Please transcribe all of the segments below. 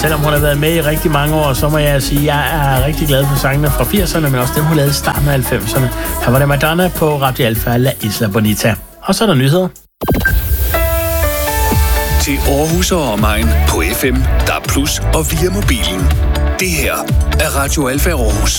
selvom hun har været med i rigtig mange år, så må jeg sige, at jeg er rigtig glad for sangene fra 80'erne, men også dem, hun lavede i starten af 90'erne. Her var det Madonna på Radio Alfa, La Isla Bonita. Og så er der nyheder. Til Aarhus og omegn på FM, DAB+ og via mobilen. Det her er Radio Alfa Aarhus.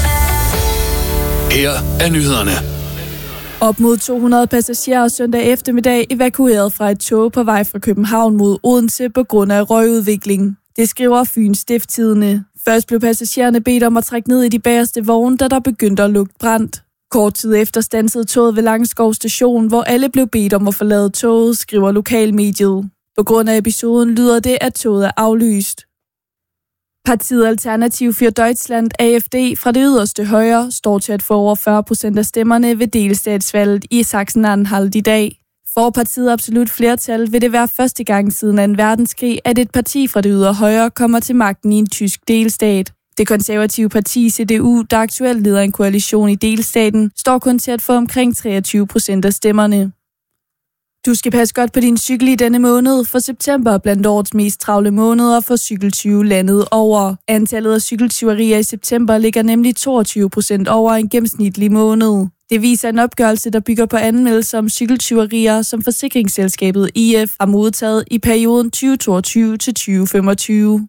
Her er nyhederne. Op mod 200 passagerer søndag eftermiddag evakueret fra et tog på vej fra København mod Odense på grund af røgudvikling. Det skriver Fyns Stiftstidende. Først blev passagererne bedt om at trække ned i de bagerste vogne, da der begyndte at lugte brændt. Kort tid efter standsede toget ved Langskov station, hvor alle blev bedt om at forlade toget, skriver lokalmediet. På grund af episoden lyder det, at toget er aflyst. Partiet Alternativ für Deutschland, AfD, fra det yderste højre, står til at få over 40% af stemmerne ved delstatsvalget i Sachsen-Anhalt i dag. For partiet absolut flertal vil det være første gang siden 2. verdenskrig, at et parti fra det ydre højre kommer til magten i en tysk delstat. Det konservative parti CDU, der aktuelt leder en koalition i delstaten, står kun til at få omkring 23% af stemmerne. Du skal passe godt på din cykel i denne måned, for september er blandt årets mest travle måneder for cykeltyve landet over. Antallet af cykeltyverier i september ligger nemlig 22% over en gennemsnitlig måned. Det viser en opgørelse, der bygger på anmeldelser om cykeltyverier, som forsikringsselskabet IF har modtaget i perioden 2022 til 2025.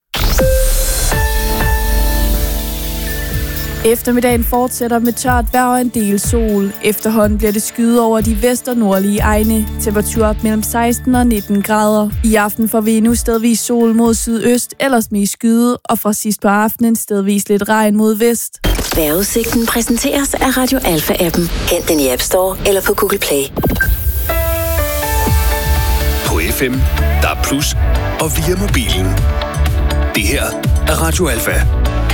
Eftermiddagen fortsætter med tørt vejr og en del sol. Efterhånden bliver det skyet over de vest- og nordlige egne. Temperatur mellem 16 og 19 grader. I aften får vi endnu stedvis sol mod sydøst, ellers mest skyde, og fra sidst på aftenen stedvis lidt regn mod vest. Vejrudsigten præsenteres af Radio Alfa-appen. Hent den i App Store eller på Google Play. På FM, DAB+ og via mobilen. Det her er Radio Alfa.